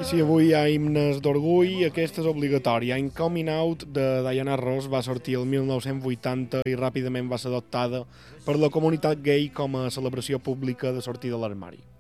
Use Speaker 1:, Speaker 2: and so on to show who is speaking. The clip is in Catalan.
Speaker 1: Si avui hi ha himnes d'orgull, aquest és obligatori. I'm Coming Out de Diana Ross va sortir el 1980 i ràpidament va ser adoptada per la comunitat gay com a celebració pública de sortir de l'armari.